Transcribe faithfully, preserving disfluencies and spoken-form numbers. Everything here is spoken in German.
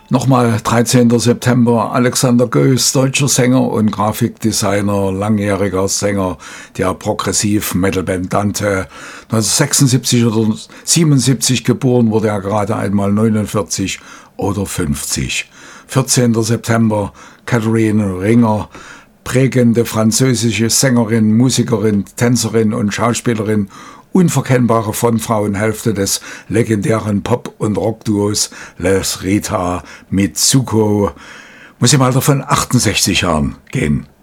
Nochmal dreizehnter September, Alexander Goes, deutscher Sänger und Grafikdesigner, langjähriger Sänger der Progressiv-Metal-Band Dante. neunzehnhundertsechsundsiebzig oder siebenundsiebzig geboren, wurde er gerade einmal neunundvierzig oder fünfzig. vierzehnter September, Catherine Ringer, prägende französische Sängerin, Musikerin, Tänzerin und Schauspielerin, unverkennbare Frontfrauenhälfte des legendären Pop- und Rockduos Les Rita Mitsuko, muss im Alter von achtundsechzig Jahren gehen.